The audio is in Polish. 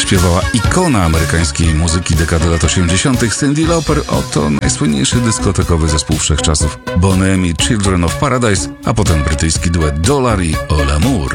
śpiewała ikona amerykańskiej muzyki dekady lat 80. Cyndi Lauper. Oto najsłynniejszy dyskotekowy zespół wszechczasów. Bon M i Children of Paradise, a potem brytyjski duet Dollar i All Amour.